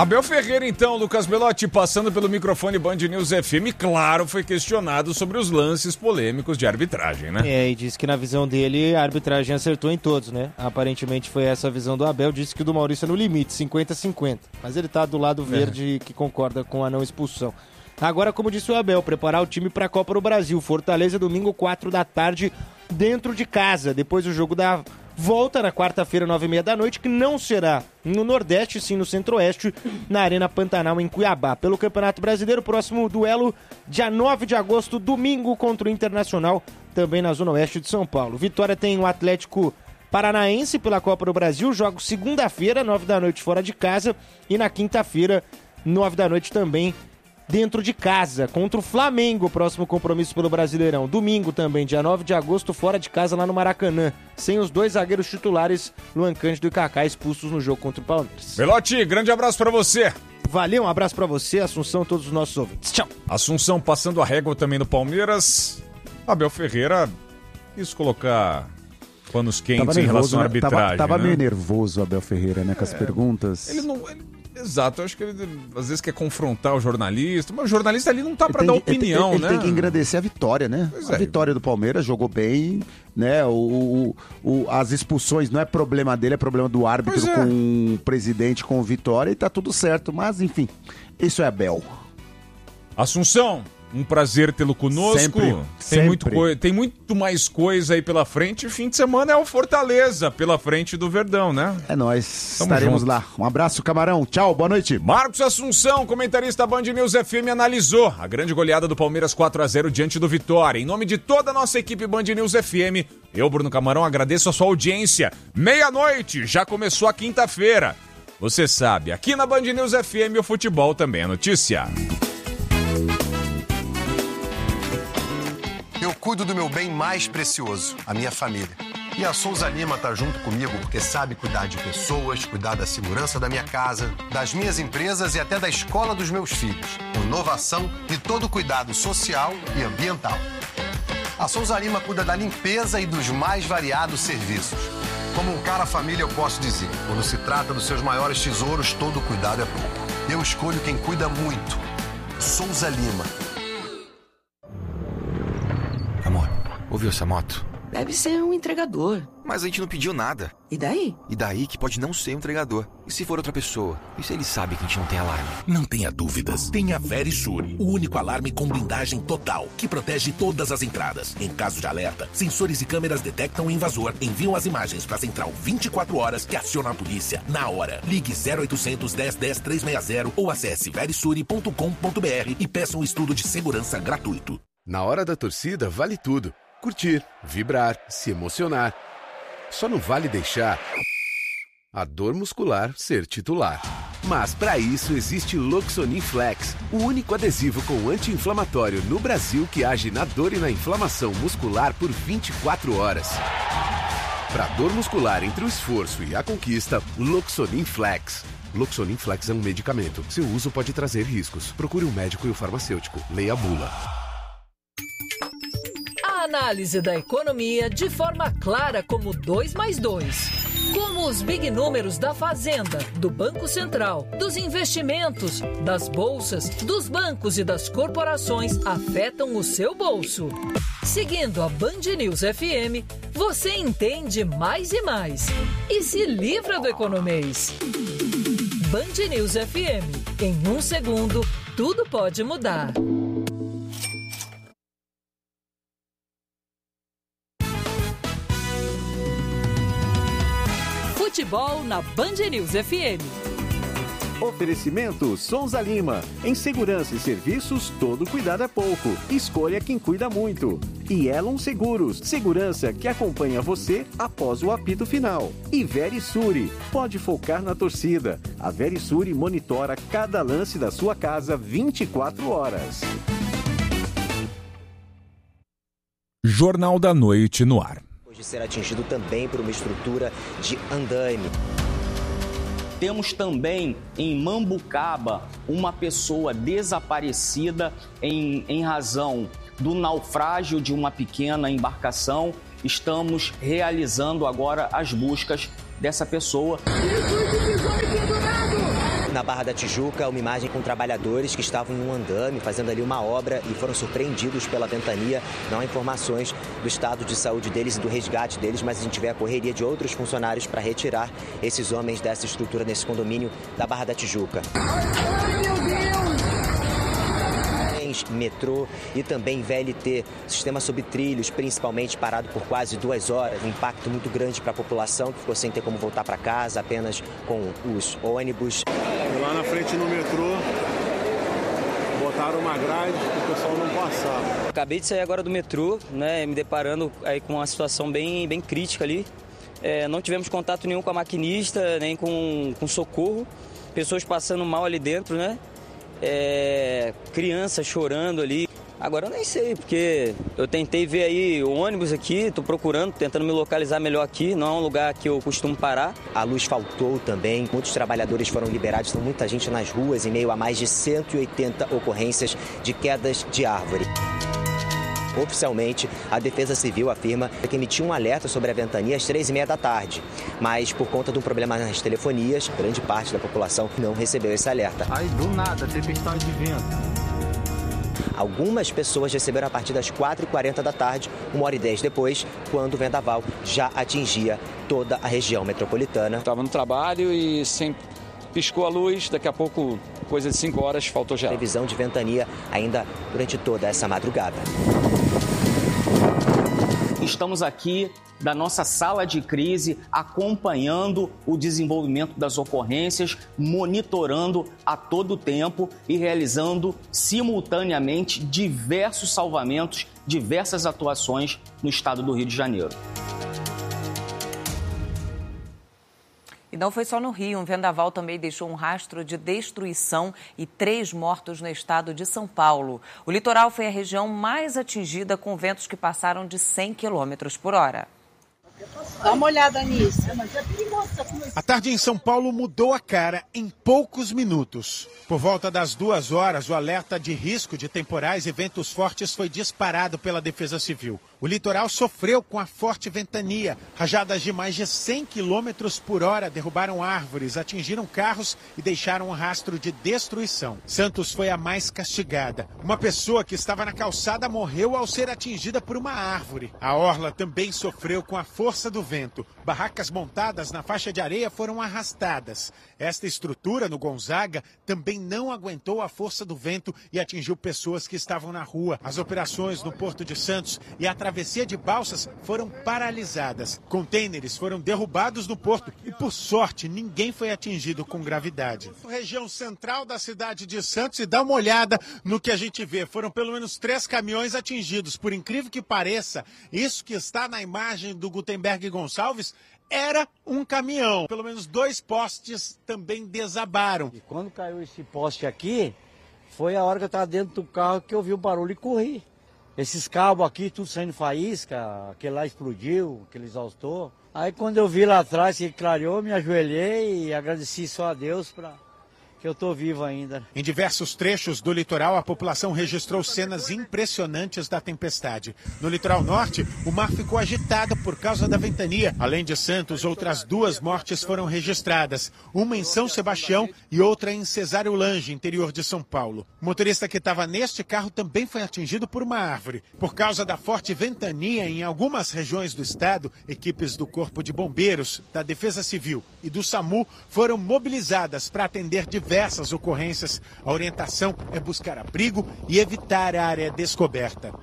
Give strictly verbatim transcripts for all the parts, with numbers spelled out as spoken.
Abel Ferreira, então, Lucas Belotti, passando pelo microfone Band News F M, claro, foi questionado sobre os lances polêmicos de arbitragem, né? É, e disse que na visão dele a arbitragem acertou em todos, né? Aparentemente foi essa a visão do Abel, disse que o do Maurício é no limite, cinquenta a cinquenta. Mas ele tá do lado verde é. que concorda com a não expulsão. Agora, como disse o Abel, preparar o time para a Copa do Brasil. Fortaleza, domingo, quatro da tarde, dentro de casa. Depois o jogo da volta na quarta-feira, nove e meia da noite, que não será no Nordeste, sim no Centro-Oeste, na Arena Pantanal, em Cuiabá. Pelo Campeonato Brasileiro, próximo duelo, dia nove de agosto, domingo, contra o Internacional, também na Zona Oeste de São Paulo. Vitória tem o Atlético Paranaense pela Copa do Brasil, jogo segunda-feira, nove da noite, fora de casa, e na quinta-feira, nove da noite também, dentro de casa, contra o Flamengo, próximo compromisso pelo Brasileirão. Domingo também, dia nove de agosto, fora de casa, lá no Maracanã. Sem os dois zagueiros titulares, Luan Cândido e Kaká, expulsos no jogo contra o Palmeiras. Belotti, grande abraço pra você. Valeu, um abraço pra você, Assunção, todos os nossos ouvintes. Tchau. Assunção passando a régua também no Palmeiras. Abel Ferreira quis colocar panos quentes tava em nervoso, relação à né? arbitragem. Tava, tava né? meio nervoso o Abel Ferreira, né, com as é, perguntas. Ele não... Ele... Exato, eu acho que ele às vezes quer confrontar o jornalista, mas o jornalista ali não tá pra dar opinião, ele, ele, né? Ele tem que engrandecer a vitória, né? Pois a é. vitória do Palmeiras, jogou bem, né? O, o, o, as expulsões não é problema dele, é problema do árbitro é. com o presidente, com o Vitória, e tá tudo certo, mas enfim, isso é Abel. Assunção, um prazer tê-lo conosco. Sempre, tem, sempre. Muito coi- tem muito mais coisa aí pela frente. Fim de semana é o Fortaleza, pela frente do Verdão, né? É nóis, Tamo estaremos junto. lá. Um abraço, Camarão. Tchau, boa noite. Marcos Assunção, comentarista Band News F M, analisou a grande goleada do Palmeiras quatro a zero diante do Vitória. Em nome de toda a nossa equipe Band News F M, eu, Bruno Camarão, agradeço a sua audiência. Meia-noite, já começou a quinta-feira. Você sabe, aqui na Band News F M, o futebol também é notícia. Eu cuido do meu bem mais precioso, a minha família. E a Souza Lima tá junto comigo porque sabe cuidar de pessoas, cuidar da segurança da minha casa, das minhas empresas e até da escola dos meus filhos. Com inovação e todo cuidado social e ambiental. A Souza Lima cuida da limpeza e dos mais variados serviços. Como um cara família, eu posso dizer, quando se trata dos seus maiores tesouros, todo cuidado é pouco. Eu escolho quem cuida muito. Souza Lima. Amor, ouviu essa moto? Deve ser um entregador. Mas a gente não pediu nada. E daí? E daí que pode não ser um entregador. E se for outra pessoa? E se ele sabe que a gente não tem alarme? Não tenha dúvidas. Tenha Verisure, o único alarme com blindagem total, que protege todas as entradas. Em caso de alerta, sensores e câmeras detectam o invasor, enviam as imagens para a central vinte e quatro horas, que aciona a polícia na hora. Ligue zero oitocentos, dez, dez, trezentos e sessenta ou acesse verisure ponto com ponto br e peça um estudo de segurança gratuito. Na hora da torcida, vale tudo. Curtir, vibrar, se emocionar. Só não vale deixar a dor muscular ser titular. Mas para isso existe Loxonin Flex, o único adesivo com anti-inflamatório no Brasil que age na dor e na inflamação muscular por vinte e quatro horas. Para dor muscular entre o esforço e a conquista, Loxonin Flex. Loxonin Flex é um medicamento. Seu uso pode trazer riscos. Procure um médico e o farmacêutico. Leia a bula. Análise da economia de forma clara como dois mais dois. Como os big números da Fazenda, do Banco Central, dos investimentos, das bolsas, dos bancos e das corporações afetam o seu bolso. Seguindo a Band News F M, você entende mais e mais. E se livra do economês. Band News F M. Em um segundo, tudo pode mudar. Futebol na Band News F M. Oferecimento Souza Lima. Em segurança e serviços, todo cuidado é pouco. Escolha quem cuida muito. E Elon Seguros. Segurança que acompanha você após o apito final. E Verisure. Pode focar na torcida. A Verisure monitora cada lance da sua casa vinte e quatro horas. Jornal da Noite no ar. De ser atingido também por uma estrutura de andaime. Temos também em Mambucaba uma pessoa desaparecida em, em razão do naufrágio de uma pequena embarcação. Estamos realizando agora as buscas dessa pessoa. Na Na Barra da Tijuca, uma imagem com trabalhadores que estavam em um andame, fazendo ali uma obra e foram surpreendidos pela ventania. Não há informações do estado de saúde deles e do resgate deles, mas a gente vê a correria de outros funcionários para retirar esses homens dessa estrutura nesse condomínio da Barra da Tijuca. Ai, meu Deus! Metrô e também V L T, sistema sob trilhos, principalmente parado por quase duas horas. Um impacto muito grande para a população que ficou sem ter como voltar para casa, apenas com os ônibus. Lá na frente no metrô, botaram uma grade para o pessoal não passar. Acabei de sair agora do metrô, né, me deparando aí com uma situação bem, bem crítica ali. É, não tivemos contato nenhum com a maquinista, nem com, com socorro. Pessoas passando mal ali dentro, né? É, crianças chorando ali. Agora eu nem sei, porque eu tentei ver aí o ônibus aqui, tô procurando, tentando me localizar melhor aqui, não é um lugar que eu costumo parar. A luz faltou também, muitos trabalhadores foram liberados, tem muita gente nas ruas em meio a mais de cento e oitenta ocorrências de quedas de árvore. Oficialmente, a Defesa Civil afirma que emitiu um alerta sobre a ventania às três e meia da tarde. Mas, por conta de um problema nas telefonias, grande parte da população não recebeu esse alerta. Aí, do nada, tempestade de vento. Algumas pessoas receberam a partir das quatro e quarenta da tarde, uma hora e dez depois, quando o vendaval já atingia toda a região metropolitana. Estava no trabalho e sempre piscou a luz, daqui a pouco, coisa de cinco horas, faltou geral. Previsão de ventania ainda durante toda essa madrugada. Estamos aqui da nossa sala de crise, acompanhando o desenvolvimento das ocorrências, monitorando a todo tempo e realizando simultaneamente diversos salvamentos, diversas atuações no estado do Rio de Janeiro. E não foi só no Rio, um vendaval também deixou um rastro de destruição e três mortos no estado de São Paulo. O litoral foi a região mais atingida com ventos que passaram de cem quilômetros por hora. Dá uma olhada nisso. A tarde em São Paulo mudou a cara em poucos minutos. Por volta das duas horas, o alerta de risco de temporais e ventos fortes foi disparado pela Defesa Civil. O litoral sofreu com a forte ventania. Rajadas de mais de cem quilômetros por hora derrubaram árvores, atingiram carros e deixaram um rastro de destruição. Santos foi a mais castigada. Uma pessoa que estava na calçada morreu ao ser atingida por uma árvore. A orla também sofreu com a força do vento. Barracas montadas na faixa de areia foram arrastadas. Esta estrutura, no Gonzaga, também não aguentou a força do vento e atingiu pessoas que estavam na rua. As operações no Porto de Santos e a travessia de balsas foram paralisadas. Contêineres foram derrubados no porto e, por sorte, ninguém foi atingido com gravidade. Região central da cidade de Santos, e dá uma olhada no que a gente vê. Foram pelo menos três caminhões atingidos. Por incrível que pareça, isso que está na imagem do Gutenberg Gonçalves era um caminhão. Pelo menos dois postes também desabaram. E quando caiu esse poste aqui, foi a hora que eu estava dentro do carro que eu vi o barulho e corri. Esses cabos aqui, tudo saindo faísca, aquele lá explodiu, aquele exaustor. Aí quando eu vi lá atrás que clareou, me ajoelhei e agradeci só a Deus para que eu estou vivo ainda. Em diversos trechos do litoral, a população registrou cenas impressionantes da tempestade. No litoral norte, o mar ficou agitado por causa da ventania. Além de Santos, outras duas mortes foram registradas. Uma em São Sebastião e outra em Cesário Lange, interior de São Paulo. O motorista que estava neste carro também foi atingido por uma árvore. Por causa da forte ventania em algumas regiões do estado, equipes do Corpo de Bombeiros, da Defesa Civil e do SAMU foram mobilizadas para atender diversas diversas ocorrências. A orientação é buscar abrigo e evitar a área descoberta.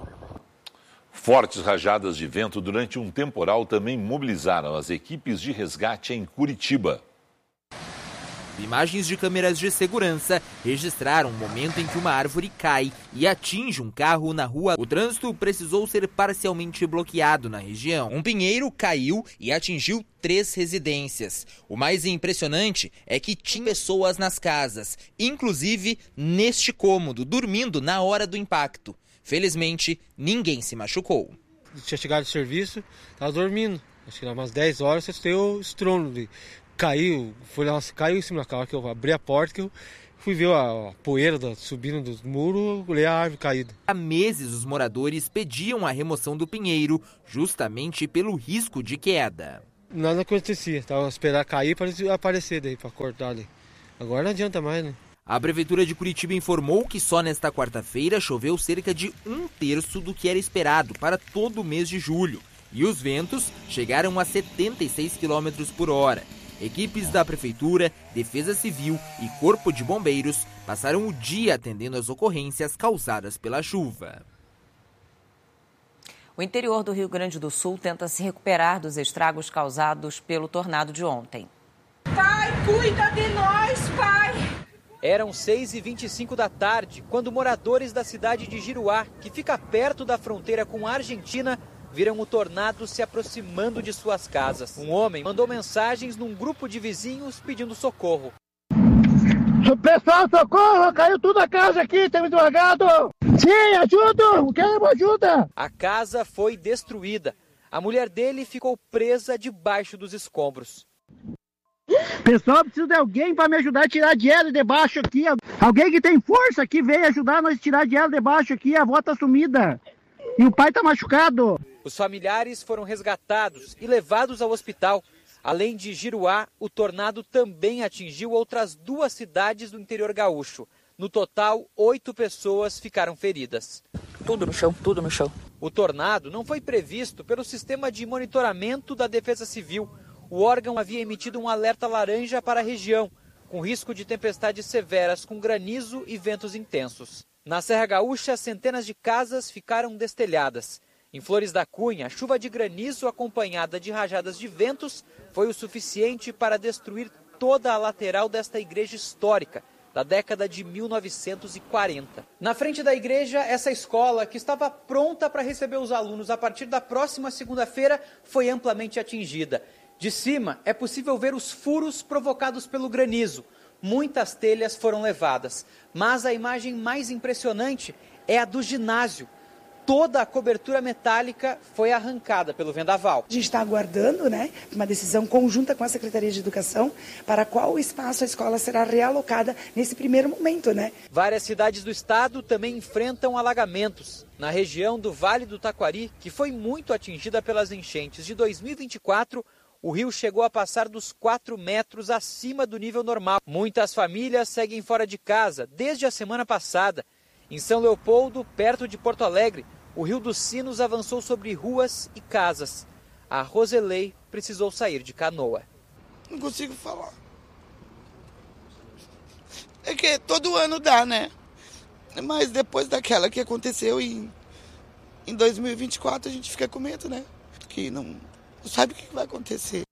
Fortes rajadas de vento durante um temporal também mobilizaram as equipes de resgate em Curitiba. Imagens de câmeras de segurança registraram o momento em que uma árvore cai e atinge um carro na rua. O trânsito precisou ser parcialmente bloqueado na região. Um pinheiro caiu e atingiu três residências. O mais impressionante é que tinha pessoas nas casas, inclusive neste cômodo, dormindo na hora do impacto. Felizmente, ninguém se machucou. Tinha chegado de serviço, estava dormindo. Acho que era umas dez horas, eu escutei o estrondo de... Caiu, foi lá, caiu em cima da casa, que eu abri a porta, que eu fui ver a, a poeira da, subindo dos muros, olhei a árvore caída. Há meses os moradores pediam a remoção do pinheiro, justamente pelo risco de queda. Nada acontecia, estava esperando cair para aparecer daí, para cortar ali. Agora não adianta mais, né? A Prefeitura de Curitiba informou que só nesta quarta-feira choveu cerca de um terço do que era esperado para todo o mês de julho. E os ventos chegaram a setenta e seis quilômetros por hora. Equipes da Prefeitura, Defesa Civil e Corpo de Bombeiros passaram o dia atendendo às ocorrências causadas pela chuva. O interior do Rio Grande do Sul tenta se recuperar dos estragos causados pelo tornado de ontem. Pai, cuida de nós, pai! Eram seis e vinte e cinco da tarde, quando moradores da cidade de Giruá, que fica perto da fronteira com a Argentina, viram o tornado se aproximando de suas casas. Um homem mandou mensagens num grupo de vizinhos pedindo socorro. Pessoal, socorro! Caiu tudo a casa aqui, tem muito alagado! Sim, ajuda! Quero ajuda! A casa foi destruída. A mulher dele ficou presa debaixo dos escombros. Pessoal, preciso de alguém para me ajudar a tirar de ela de baixo aqui. Alguém que tem força aqui veio ajudar nós a tirar de ela de baixo aqui. A avó tá sumida e o pai tá machucado. Os familiares foram resgatados e levados ao hospital. Além de Giruá, o tornado também atingiu outras duas cidades do interior gaúcho. No total, oito pessoas ficaram feridas. Tudo no chão, tudo no chão. O tornado não foi previsto pelo sistema de monitoramento da Defesa Civil. O órgão havia emitido um alerta laranja para a região, com risco de tempestades severas com granizo e ventos intensos. Na Serra Gaúcha, centenas de casas ficaram destelhadas. Em Flores da Cunha, a chuva de granizo acompanhada de rajadas de ventos foi o suficiente para destruir toda a lateral desta igreja histórica, da década de mil novecentos e quarenta. Na frente da igreja, essa escola, que estava pronta para receber os alunos a partir da próxima segunda-feira, foi amplamente atingida. De cima, é possível ver os furos provocados pelo granizo. Muitas telhas foram levadas, mas a imagem mais impressionante é a do ginásio. Toda a cobertura metálica foi arrancada pelo vendaval. A gente está aguardando, né, uma decisão conjunta com a Secretaria de Educação para qual espaço a escola será realocada nesse primeiro momento, né? Várias cidades do estado também enfrentam alagamentos. Na região do Vale do Taquari, que foi muito atingida pelas enchentes de dois mil e vinte e quatro, o rio chegou a passar dos quatro metros acima do nível normal. Muitas famílias seguem fora de casa desde a semana passada. Em São Leopoldo, perto de Porto Alegre, o Rio dos Sinos avançou sobre ruas e casas. A Roselei precisou sair de canoa. Não consigo falar. É que todo ano dá, né? Mas depois daquela que aconteceu em, em dois mil e vinte e quatro, a gente fica com medo, né? Porque não, não sabe o que vai acontecer.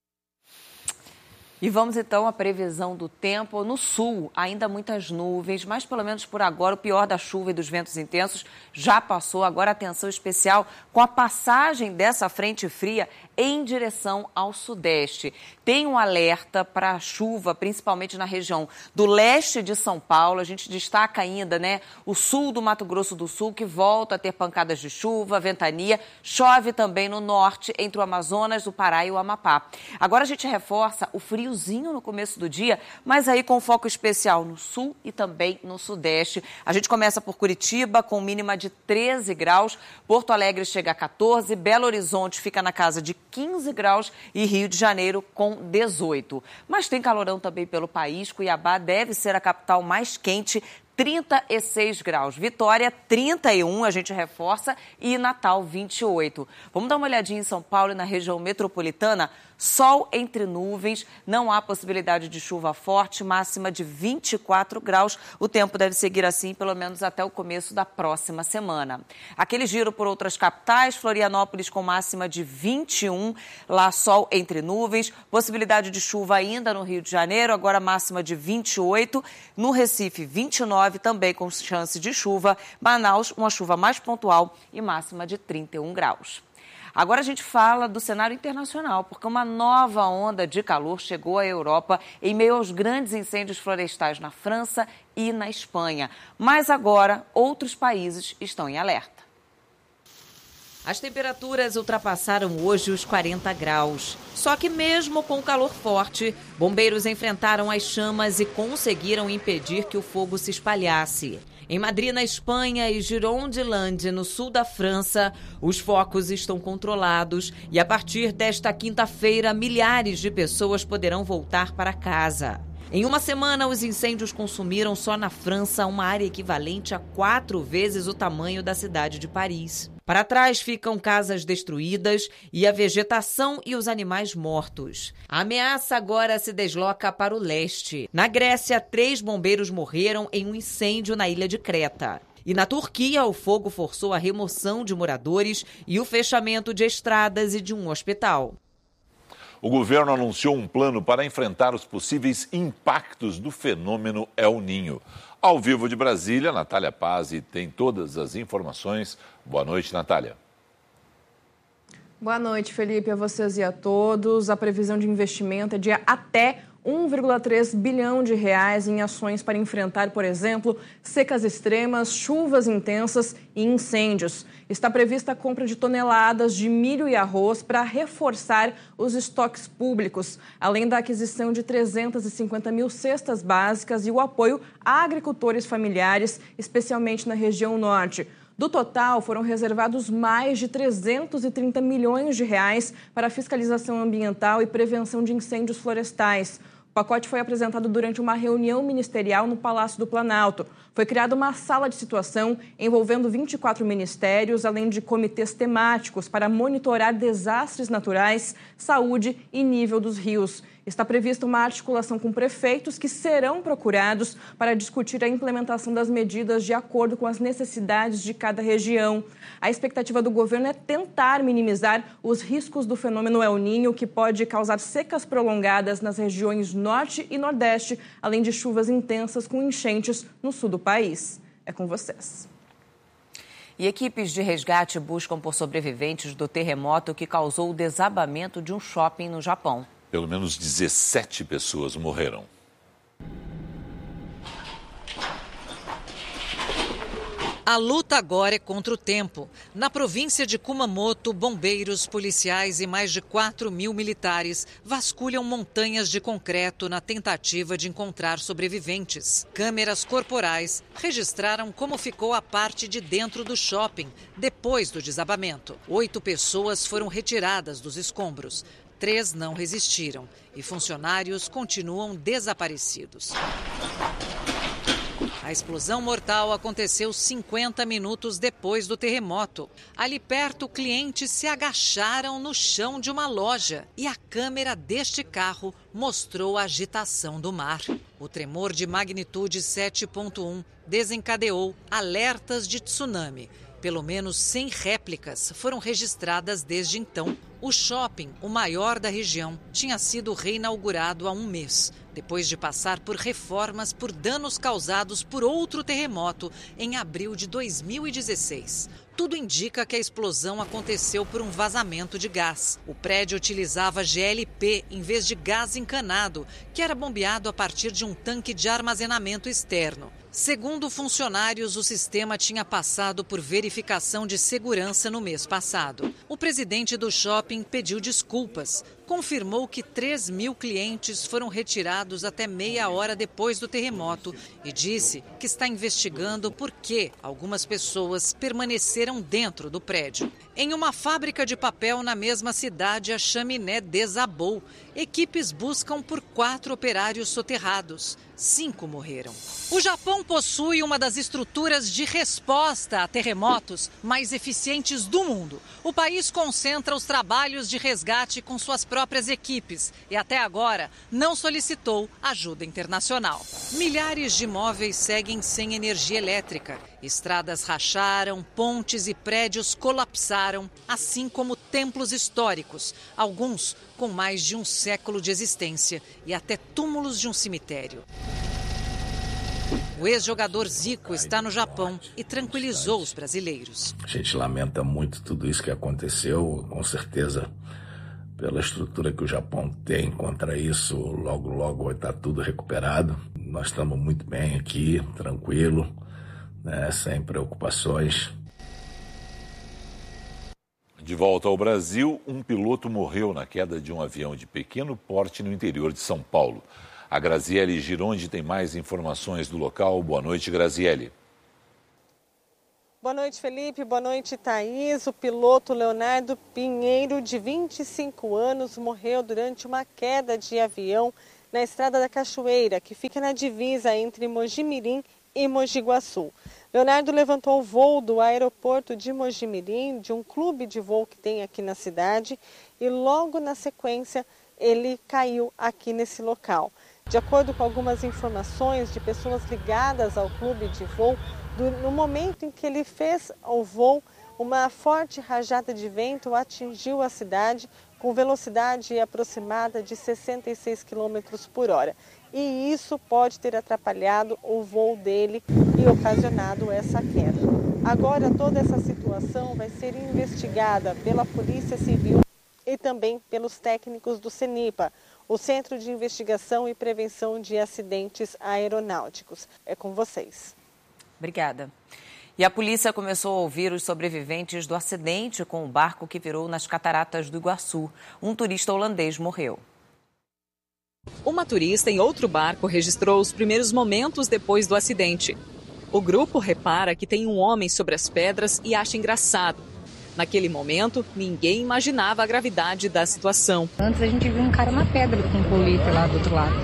E vamos então à previsão do tempo. No sul, ainda muitas nuvens, mas pelo menos por agora o pior da chuva e dos ventos intensos já passou. Agora atenção especial com a passagem dessa frente fria em direção ao sudeste. Tem um alerta para chuva, principalmente na região do leste de São Paulo. A gente destaca ainda, né, o sul do Mato Grosso do Sul, que volta a ter pancadas de chuva, ventania. Chove também no norte, entre o Amazonas, o Pará e o Amapá. Agora a gente reforça o friozinho no começo do dia, mas aí com foco especial no sul e também no sudeste. A gente começa por Curitiba, com mínima de treze graus. Porto Alegre chega a quatorze, Belo Horizonte fica na casa de quinze graus e Rio de Janeiro com dezoito. Mas tem calorão também pelo país. Cuiabá deve ser a capital mais quente, trinta e seis graus. Vitória, trinta e um, a gente reforça, e Natal, vinte e oito. Vamos dar uma olhadinha em São Paulo e na região metropolitana. Sol entre nuvens, não há possibilidade de chuva forte, máxima de vinte e quatro graus. O tempo deve seguir assim pelo menos até o começo da próxima semana. Aquele giro por outras capitais, Florianópolis com máxima de vinte e um, lá sol entre nuvens, possibilidade de chuva ainda no Rio de Janeiro, agora máxima de vinte e oito, no Recife vinte e nove, também com chance de chuva, Manaus uma chuva mais pontual e máxima de trinta e um graus. Agora a gente fala do cenário internacional, porque uma nova onda de calor chegou à Europa em meio aos grandes incêndios florestais na França e na Espanha. Mas agora outros países estão em alerta. As temperaturas ultrapassaram hoje os quarenta graus. Só que mesmo com o calor forte, bombeiros enfrentaram as chamas e conseguiram impedir que o fogo se espalhasse. Em Madrid, na Espanha, e Gironde-Lande, no sul da França, os focos estão controlados e a partir desta quinta-feira, milhares de pessoas poderão voltar para casa. Em uma semana, os incêndios consumiram só na França uma área equivalente a quatro vezes o tamanho da cidade de Paris. Para trás ficam casas destruídas e a vegetação e os animais mortos. A ameaça agora se desloca para o leste. Na Grécia, três bombeiros morreram em um incêndio na ilha de Creta. E na Turquia, o fogo forçou a remoção de moradores e o fechamento de estradas e de um hospital. O governo anunciou um plano para enfrentar os possíveis impactos do fenômeno El Niño. Ao vivo de Brasília, Natália Pazzi tem todas as informações. Boa noite, Natália. Boa noite, Felipe, a vocês e a todos. A previsão de investimento é de até um vírgula três bilhão de reais em ações para enfrentar, por exemplo, secas extremas, chuvas intensas e incêndios. Está prevista a compra de toneladas de milho e arroz para reforçar os estoques públicos, além da aquisição de trezentas e cinquenta mil cestas básicas e o apoio a agricultores familiares, especialmente na região norte. Do total, foram reservados mais de trezentos e trinta milhões de reais para fiscalização ambiental e prevenção de incêndios florestais. O pacote foi apresentado durante uma reunião ministerial no Palácio do Planalto. Foi criada uma sala de situação envolvendo vinte e quatro ministérios, além de comitês temáticos para monitorar desastres naturais, saúde e nível dos rios. Está prevista uma articulação com prefeitos que serão procurados para discutir a implementação das medidas de acordo com as necessidades de cada região. A expectativa do governo é tentar minimizar os riscos do fenômeno El Niño, que pode causar secas prolongadas nas regiões norte e nordeste, além de chuvas intensas com enchentes no sul do país. É com vocês. E equipes de resgate buscam por sobreviventes do terremoto que causou o desabamento de um shopping no Japão. Pelo menos dezessete pessoas morreram. A luta agora é contra o tempo. Na província de Kumamoto, bombeiros, policiais e mais de quatro mil militares vasculham montanhas de concreto na tentativa de encontrar sobreviventes. Câmeras corporais registraram como ficou a parte de dentro do shopping depois do desabamento. Oito pessoas foram retiradas dos escombros. Três não resistiram e funcionários continuam desaparecidos. A explosão mortal aconteceu cinquenta minutos depois do terremoto. Ali perto, clientes se agacharam no chão de uma loja e a câmera deste carro mostrou a agitação do mar. O tremor de magnitude sete ponto um desencadeou alertas de tsunami. Pelo menos cem réplicas foram registradas desde então. O shopping, o maior da região, tinha sido reinaugurado há um mês, depois de passar por reformas por danos causados por outro terremoto em abril de dois mil e dezesseis. Tudo indica que a explosão aconteceu por um vazamento de gás. O prédio utilizava G L P em vez de gás encanado, que era bombeado a partir de um tanque de armazenamento externo. Segundo funcionários, o sistema tinha passado por verificação de segurança no mês passado. O presidente do shopping pediu desculpas. Confirmou que três mil clientes foram retirados até meia hora depois do terremoto e disse que está investigando por que algumas pessoas permaneceram dentro do prédio. Em uma fábrica de papel na mesma cidade, a chaminé desabou. Equipes buscam por quatro operários soterrados. Cinco morreram. O Japão possui uma das estruturas de resposta a terremotos mais eficientes do mundo. O país concentra os trabalhos de resgate com suas próprias equipes e até agora não solicitou ajuda internacional. Milhares de imóveis seguem sem energia elétrica. Estradas racharam, pontes e prédios colapsaram, assim como templos históricos, alguns com mais de um século de existência e até túmulos de um cemitério. O ex-jogador Zico está no Japão e tranquilizou os brasileiros. A gente lamenta muito tudo isso que aconteceu, com certeza, pela estrutura que o Japão tem contra isso, logo, logo vai estar tudo recuperado. Nós estamos muito bem aqui, tranquilo, né, sem preocupações. De volta ao Brasil, um piloto morreu na queda de um avião de pequeno porte no interior de São Paulo. A Graziele Girondi tem mais informações do local. Boa noite, Graziele. Boa noite, Felipe. Boa noite, Thaís. O piloto Leonardo Pinheiro, de vinte e cinco anos, morreu durante uma queda de avião na Estrada da Cachoeira, que fica na divisa entre Mogi-mirim e Mogi Guaçu. Leonardo levantou o voo do aeroporto de Mogi-mirim, de um clube de voo que tem aqui na cidade, e logo na sequência ele caiu aqui nesse local. De acordo com algumas informações de pessoas ligadas ao clube de voo, do, no momento em que ele fez o voo, uma forte rajada de vento atingiu a cidade com velocidade aproximada de sessenta e seis quilômetros por hora. E isso pode ter atrapalhado o voo dele e ocasionado essa queda. Agora toda essa situação vai ser investigada pela Polícia Civil e também pelos técnicos do CENIPA, o Centro de Investigação e Prevenção de Acidentes Aeronáuticos. É com vocês. Obrigada. E a polícia começou a ouvir os sobreviventes do acidente com o barco que virou nas cataratas do Iguaçu. Um turista holandês morreu. Uma turista em outro barco registrou os primeiros momentos depois do acidente. O grupo repara que tem um homem sobre as pedras e acha engraçado. Naquele momento, ninguém imaginava a gravidade da situação. Antes a gente viu um cara na pedra com um colete lá do outro lado.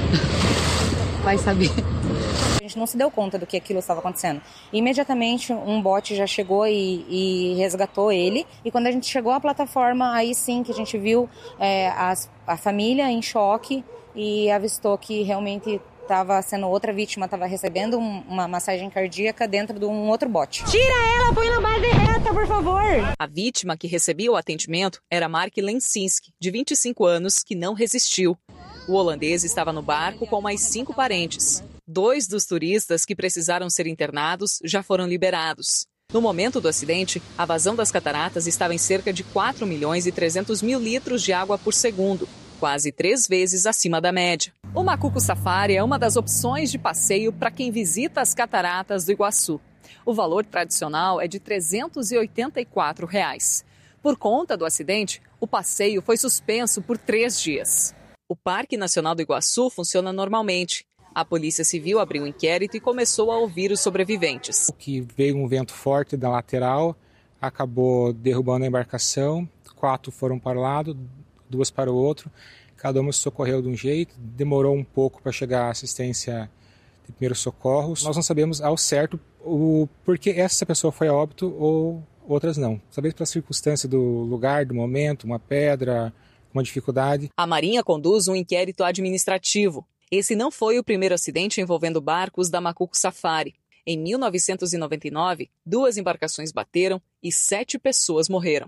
Vai saber. A gente não se deu conta do que aquilo estava acontecendo. Imediatamente um bote já chegou e, e resgatou ele. E quando a gente chegou à plataforma, aí sim que a gente viu é, as, a família em choque e avistou que realmente estava sendo outra vítima, estava recebendo um, uma massagem cardíaca dentro de um outro bote. Tira ela, põe na base reta, por favor! A vítima que recebia o atendimento era Mark Lensinski, de vinte e cinco anos, que não resistiu. O holandês estava no barco com mais cinco parentes. Dois dos turistas que precisaram ser internados já foram liberados. No momento do acidente, a vazão das cataratas estava em cerca de quatro milhões e trezentos mil litros de água por segundo, quase três vezes acima da média. O Macuco Safari é uma das opções de passeio para quem visita as cataratas do Iguaçu. O valor tradicional é de trezentos e oitenta e quatro reais. Por conta do acidente, o passeio foi suspenso por três dias. O Parque Nacional do Iguaçu funciona normalmente. A Polícia Civil abriu um inquérito e começou a ouvir os sobreviventes. Que veio um vento forte da lateral, acabou derrubando a embarcação. Quatro foram para o lado, duas para o outro. Cada uma se socorreu de um jeito. Demorou um pouco para chegar a assistência de primeiros socorros. Nós não sabemos ao certo o porquê essa pessoa foi a óbito ou outras não. Sabemos pela circunstância do lugar, do momento, uma pedra, uma dificuldade. A Marinha conduz um inquérito administrativo. Esse não foi o primeiro acidente envolvendo barcos da Macuco Safari. Em mil novecentos e noventa e nove, duas embarcações bateram e sete pessoas morreram.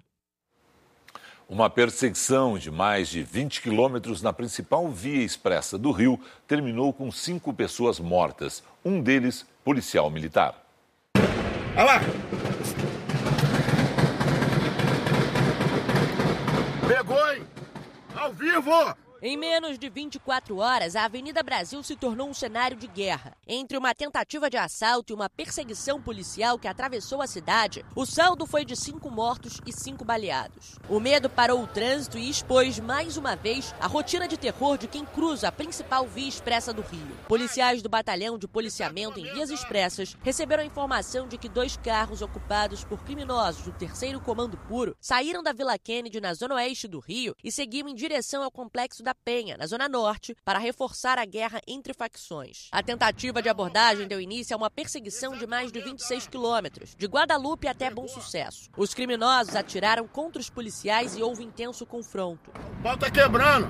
Uma perseguição de mais de vinte quilômetros na principal via expressa do Rio terminou com cinco pessoas mortas, um deles policial militar. Olha lá! Pegou, hein? Ao vivo! Em menos de vinte e quatro horas, a Avenida Brasil se tornou um cenário de guerra. Entre uma tentativa de assalto e uma perseguição policial que atravessou a cidade, o saldo foi de cinco mortos e cinco baleados. O medo parou o trânsito e expôs mais uma vez a rotina de terror de quem cruza a principal via expressa do Rio. Policiais do Batalhão de Policiamento em Vias Expressas receberam a informação de que dois carros ocupados por criminosos do terceiro Comando Puro saíram da Vila Kennedy, na zona oeste do Rio, e seguiam em direção ao complexo da Penha, na Zona Norte, para reforçar a guerra entre facções. A tentativa de abordagem deu início a uma perseguição de mais de vinte e seis quilômetros, de Guadalupe até Bom Sucesso. Os criminosos atiraram contra os policiais e houve intenso confronto. O pau tá quebrando!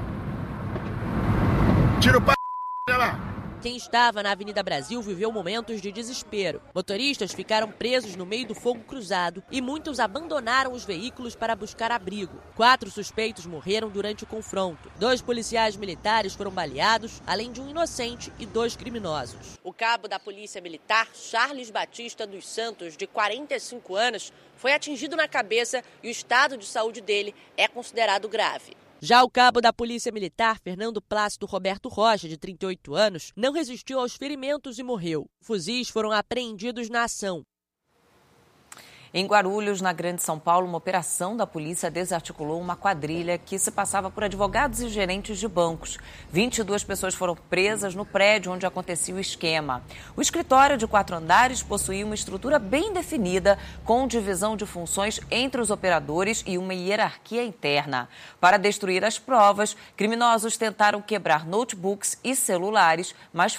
Tira o p... lá! Quem estava na Avenida Brasil viveu momentos de desespero. Motoristas ficaram presos no meio do fogo cruzado e muitos abandonaram os veículos para buscar abrigo. Quatro suspeitos morreram durante o confronto. Dois policiais militares foram baleados, além de um inocente e dois criminosos. O cabo da Polícia Militar, Charles Batista dos Santos, de quarenta e cinco anos, foi atingido na cabeça e o estado de saúde dele é considerado grave. Já o cabo da Polícia Militar, Fernando Plácido Roberto Rocha, de trinta e oito anos, não resistiu aos ferimentos e morreu. Fuzis foram apreendidos na ação. Em Guarulhos, na Grande São Paulo, uma operação da polícia desarticulou uma quadrilha que se passava por advogados e gerentes de bancos. vinte e duas pessoas foram presas no prédio onde acontecia o esquema. O escritório de quatro andares possuía uma estrutura bem definida, com divisão de funções entre os operadores e uma hierarquia interna. Para destruir as provas, criminosos tentaram quebrar notebooks e celulares, mas